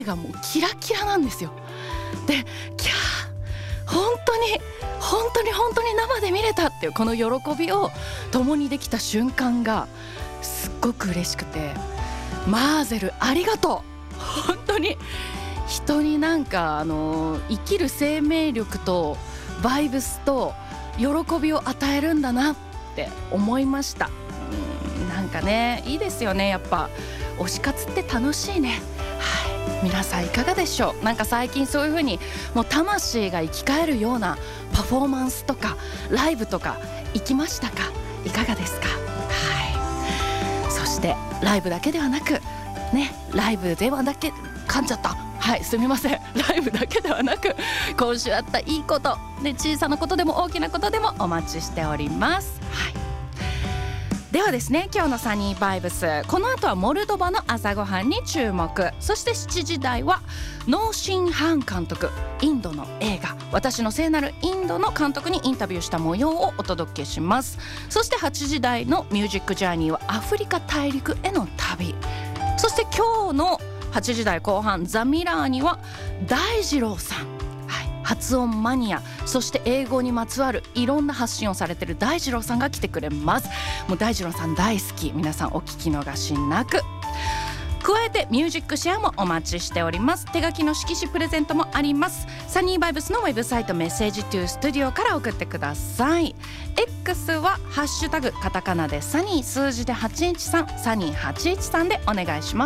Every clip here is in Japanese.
がもうキラキラなんですよ。でキャー本当に生で見れたっていうこの喜びを共にできた瞬間がすっごく嬉しくて、マーゼルありがとう。本当に人になんか生きる生命力とバイブスと喜びを与えるんだなって思いました。なんかね、いいですよね。やっぱ推し活って楽しいね。皆さんいかがでしょう。なんか最近そういう風にもう魂が生き返るようなパフォーマンスとかライブとか行きましたか？いかがですか？そしてライブだけではなくね、ライブではだけ噛んじゃった。すみません。ライブだけではなく今週あったいいことで、小さなことでも大きなことでもお待ちしております。ではですね、今日のサニーバイブス、この後はモルドバの朝ごはんに注目。そして7時台はノーシン・ハン監督、インドの映画私の聖なるインドの監督にインタビューした模様をお届けします。そして8時台のミュージックジャーニーはアフリカ大陸への旅。そして今日の8時台後半ザ・ミラーには大二郎さん、発音マニア、そして英語にまつわるいろんな発信をされている大二郎さんが来てくれます。もう大二郎さん大好き。皆さんお聞き逃しなく。加えてミュージックシェアもお待ちしております。手書きの色紙プレゼントもあります。サニーバイブスのウェブサイトメッセージトゥースタジオから送ってください。 X はハッシュタグカタカナでサニー、数字で813、サニー813でお願いします。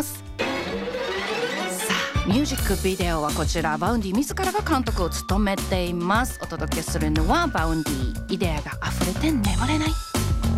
ミュージックビデオはこちら、バウンディ自らが監督を務めています。お届けするのはバウンディ、イデアが溢れて眠れない。